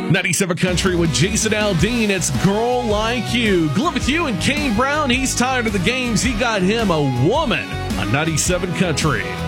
97 Country with Jason Aldean. It's Girl Like You. Glove with you and Kane Brown. He's tired of the games. He got him a woman on 97 Country.